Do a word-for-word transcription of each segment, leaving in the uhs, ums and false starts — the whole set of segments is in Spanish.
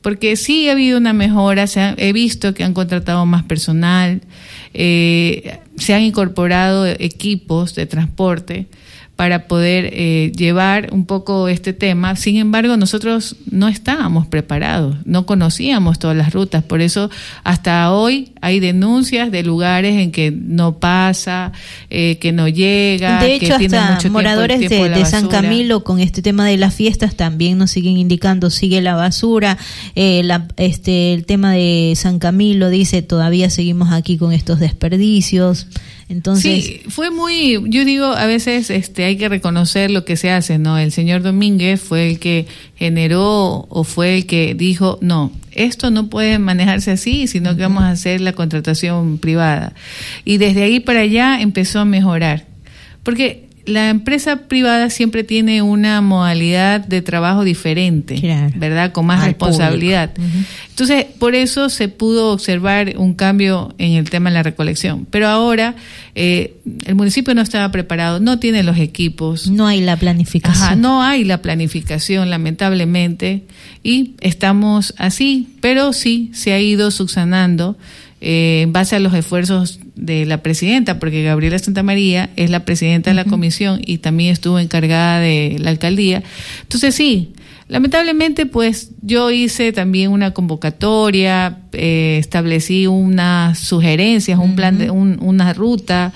porque sí ha habido una mejora, se ha, he visto que han contratado más personal, eh, se han incorporado equipos de transporte para poder eh, llevar un poco este tema. Sin embargo, nosotros no estábamos preparados, no conocíamos todas las rutas, por eso hasta hoy hay denuncias de lugares en que no pasa, eh, que no llega, de hecho, que hasta mucho moradores tiempo, tiempo de, de de San Camilo con este tema de las fiestas también nos siguen indicando, sigue la basura, eh, la, este el tema de San Camilo dice, todavía seguimos aquí con estos desperdicios. Entonces, sí, fue muy, yo digo, a veces este hay que reconocer lo que se hace, ¿no? El señor Domínguez fue el que generó o fue el que dijo, no, esto no puede manejarse así, sino que vamos a hacer la contratación privada. Y desde ahí para allá empezó a mejorar. Porque la empresa privada siempre tiene una modalidad de trabajo diferente, claro, ¿verdad? Con más responsabilidad. Uh-huh. Entonces, por eso se pudo observar un cambio en el tema de la recolección. Pero ahora eh, el municipio no estaba preparado, no tiene los equipos. No hay la planificación. Ajá, no hay la planificación, lamentablemente, y estamos así, pero sí se ha ido subsanando eh, en base a los esfuerzos de la presidenta, porque Gabriela Santamaría es la presidenta uh-huh. de la comisión y también estuvo encargada de la alcaldía. Entonces sí, lamentablemente pues yo hice también una convocatoria, eh, establecí unas sugerencias, un uh-huh. plan, de, un, una ruta,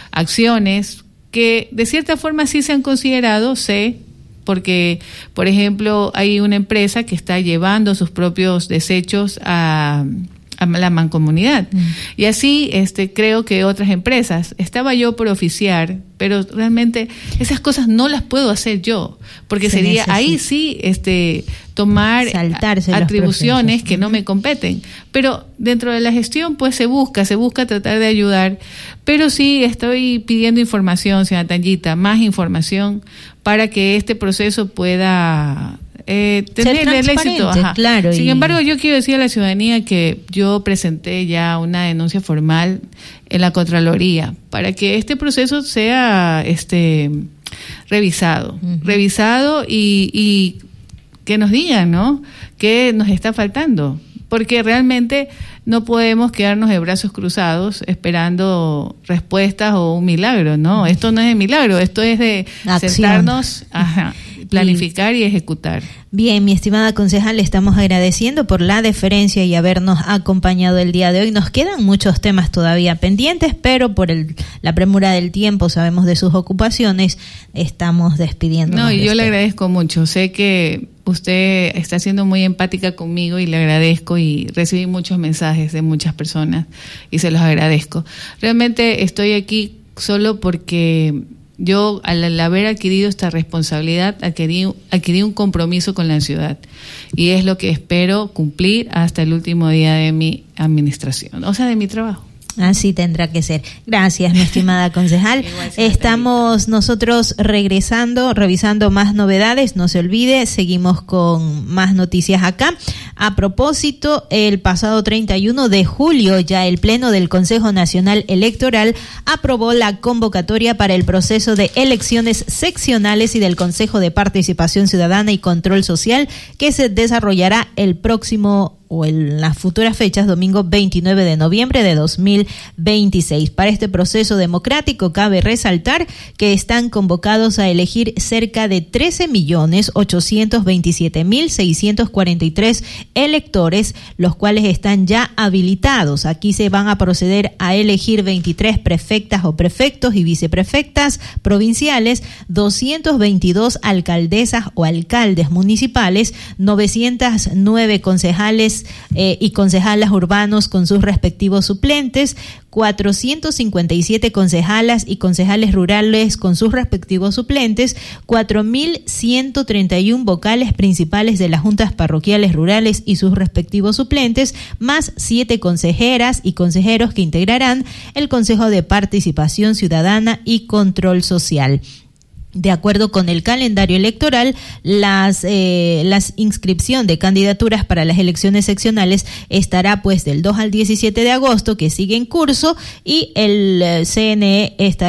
acciones que de cierta forma sí se han considerado, sé, porque por ejemplo hay una empresa que está llevando sus propios desechos a a la mancomunidad. Mm. Y así este creo que otras empresas. Estaba yo por oficiar, pero realmente esas cosas no las puedo hacer yo, porque Se sería necesita. ahí sí este tomar Saltarse atribuciones que no me competen. Pero dentro de la gestión pues se busca, se busca tratar de ayudar, pero sí estoy pidiendo información, señora Tanyita, más información para que este proceso pueda Eh, tener el éxito. Ajá. Claro, Sin y... embargo, yo quiero decir a la ciudadanía que yo presenté ya una denuncia formal en la Contraloría para que este proceso sea este revisado, uh-huh. revisado y, y que nos digan, ¿no?, qué nos está faltando, porque realmente no podemos quedarnos de brazos cruzados esperando respuestas o un milagro, ¿no? Esto no es de milagro, esto es de Acción. sentarnos, ajá, planificar y, y ejecutar. Bien, mi estimada concejal, le estamos agradeciendo por la deferencia y habernos acompañado el día de hoy. Nos quedan muchos temas todavía pendientes, pero por el, la premura del tiempo, sabemos de sus ocupaciones, estamos despidiéndonos. No, y de yo usted. le agradezco mucho. Sé que usted está siendo muy empática conmigo y le agradezco, y recibí muchos mensajes de muchas personas y se los agradezco. Realmente estoy aquí solo porque yo, al, al haber adquirido esta responsabilidad, adquirí, adquirí un compromiso con la ciudad, y es lo que espero cumplir hasta el último día de mi administración, o sea, de mi trabajo. Así tendrá que ser. Gracias, mi estimada concejal. Estamos nosotros regresando, revisando más novedades. No se olvide, seguimos con más noticias acá. A propósito, el pasado treinta y uno de julio, ya el Pleno del Consejo Nacional Electoral aprobó la convocatoria para el proceso de elecciones seccionales y del Consejo de Participación Ciudadana y Control Social, que se desarrollará el próximo o en las futuras fechas, domingo veintinueve de noviembre de dos mil veintiséis. Para este proceso democrático cabe resaltar que están convocados a elegir cerca de trece millones ochocientos veintisiete mil seiscientos cuarenta y tres electores, los cuales están ya habilitados. Aquí se van a proceder a elegir veintitrés prefectas o prefectos y viceprefectas provinciales, doscientos veintidós alcaldesas o alcaldes municipales, novecientos nueve concejales Eh, y concejalas urbanos con sus respectivos suplentes, cuatrocientos cincuenta y siete concejalas y concejales rurales con sus respectivos suplentes, cuatro mil ciento treinta y uno vocales principales de las juntas parroquiales rurales y sus respectivos suplentes, más siete consejeras y consejeros que integrarán el Consejo de Participación Ciudadana y Control Social. De acuerdo con el calendario electoral, las eh, las inscripción de candidaturas para las elecciones seccionales estará pues del dos al diecisiete de agosto, que sigue en curso, y el eh, C N E estará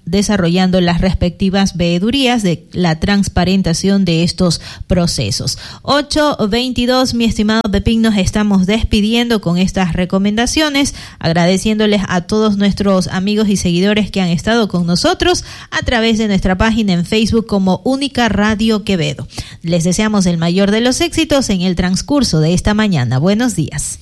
desarrollando las respectivas veedurías de la transparentación de estos procesos. ocho veintidós, mi estimado Pepín, nos estamos despidiendo con estas recomendaciones, agradeciéndoles a todos nuestros amigos y seguidores que han estado con nosotros a través de nuestra página en Facebook como Única Radio Quevedo. Les deseamos el mayor de los éxitos en el transcurso de esta mañana. Buenos días.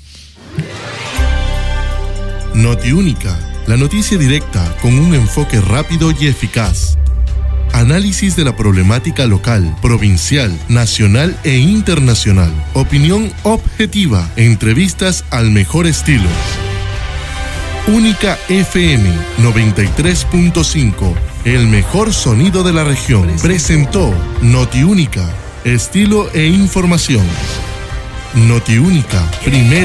Notiúnica, la noticia directa con un enfoque rápido y eficaz. Análisis de la problemática local, provincial, nacional e internacional. Opinión objetiva. Entrevistas al mejor estilo. Única F M noventa y tres punto cinco. El mejor sonido de la región. Presentó Notiúnica. Estilo e información. Notiúnica. Primera.